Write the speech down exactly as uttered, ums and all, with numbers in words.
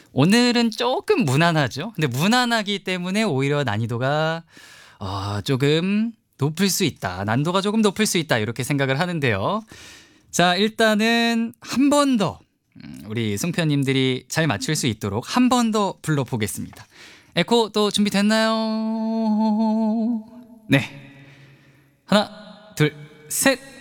오늘은 조금 무난하죠. 근데 무난하기 때문에 오히려 난이도가 어 조금 높을 수 있다. 난도가 조금 높을 수 있다. 이렇게 생각을 하는데요. 자, 일단은 한 번 더 음 우리 승표님들이 잘 맞출 수 있도록 한 번 더 불러 보겠습니다. 에코 또 준비됐나요? 네. 하나, 둘, 셋.